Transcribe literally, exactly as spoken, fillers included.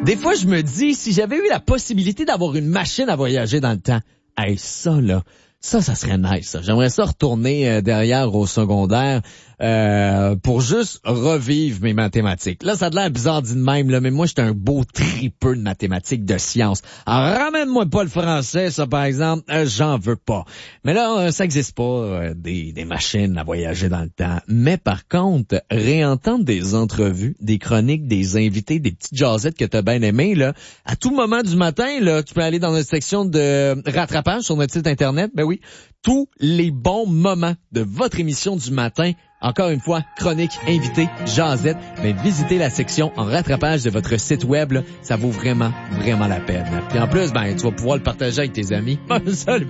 Des fois, je me dis, si j'avais eu la possibilité d'avoir une machine à voyager dans le temps, hey, ça, là, ça, ça serait nice, ça. J'aimerais ça retourner euh, derrière au secondaire euh, pour juste revivre mes mathématiques. Là, ça a l'air bizarre dit de même, là, mais moi, j'étais un beau tripeux de mathématiques, de sciences. Alors, ramène-moi pas le français, ça, par exemple, euh, j'en veux pas. Mais là, euh, ça existe pas, euh, des, des machines à voyager dans le temps. Mais par contre, réentendre des entrevues, des chroniques, des invités, des petites jasettes que t'as bien aimées, là, à tout moment du matin, là, tu peux aller dans notre section de rattrapage sur notre site Internet, ben oui, tous les bons moments de votre émission du matin. Encore une fois, chronique, invité, jasette, mais visitez la section en rattrapage de votre site web, là, ça vaut vraiment, vraiment la peine. Puis en plus, ben, tu vas pouvoir le partager avec tes amis. Ça, le